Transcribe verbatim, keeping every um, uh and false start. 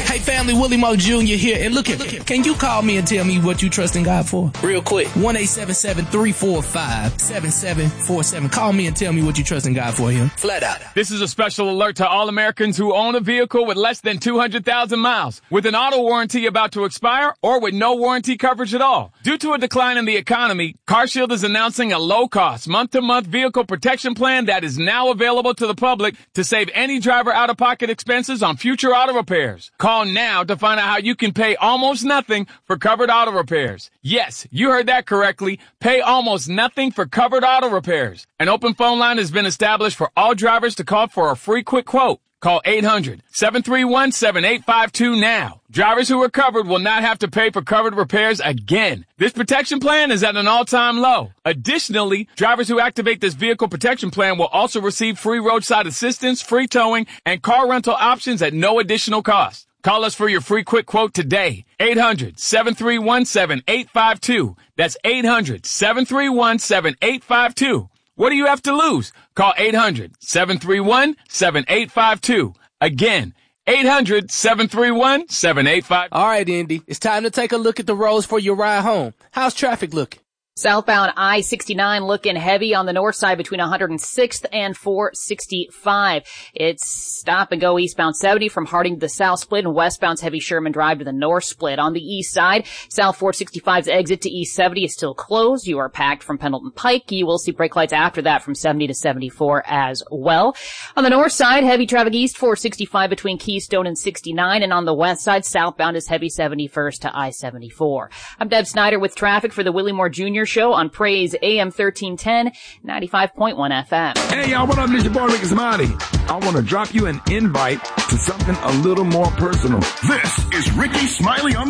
Hey family, Willie Moore Junior here. And look at, can you call me and tell me what you trust in God for? Real quick. one eight seven seven, three four five, seven seven four seven. Call me and tell me what you trust in God for here. Flat out. This is a special alert to all Americans who own a vehicle with less than two hundred thousand miles, with an auto warranty about to expire, or with no warranty coverage at all. Due to a decline in the economy, CarShield is announcing a low-cost, month-to-month vehicle protection plan that is now available to the public to save any driver out-of-pocket expenses on future auto repairs. Call now to find out how you can pay almost nothing for covered auto repairs. Yes, you heard that correctly. Pay almost nothing for covered auto repairs. An open phone line has been established for all drivers to call for a free quick quote. Call eight hundred, seven three one, seven eight five two now. Drivers who are covered will not have to pay for covered repairs again. This protection plan is at an all-time low. Additionally, drivers who activate this vehicle protection plan will also receive free roadside assistance, free towing, and car rental options at no additional cost. Call us for your free quick quote today. eight hundred, seven three one, seven eight five two. That's eight hundred, seven three one, seven eight five two. What do you have to lose? Call eight hundred, seven three one, seven eight five two. Again, eight hundred, seven three one, seven eight five two. All right, Indy. It's time to take a look at the roads for your ride home. How's traffic looking? Southbound I sixty-nine looking heavy on the north side between one hundred sixth and four sixty-five. It's stop and go eastbound seventy from Harding to the south split, and westbound's heavy Sherman Drive to the north split. On the east side, South four sixty-five's exit to East seventy is still closed. You are packed from Pendleton Pike. You will see brake lights after that from seventy to seventy-four as well. On the north side, heavy traffic east four sixty-five between Keystone and sixty-nine, and on the west side, southbound is heavy seventy-first to I seventy-four. I'm Deb Snyder with traffic for the Willie Moore Junior Show on Praise A M thirteen ten, ninety-five point one F M. Hey, y'all, what up? This your boy, Ricky Smiley. I want to drop you an invite to something a little more personal. This is Ricky Smiley on the